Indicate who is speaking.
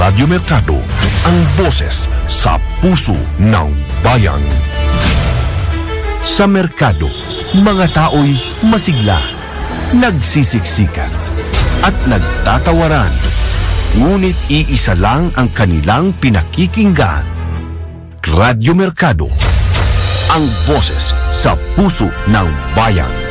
Speaker 1: Radyo Mercado, ang boses sa puso ng bayan. Sa merkado, mga tao'y masigla, nagsisiksikan, at nagtatawaran. Ngunit iisa lang ang kanilang pinakikinggan. Radyo Mercado, ang boses sa puso ng bayan.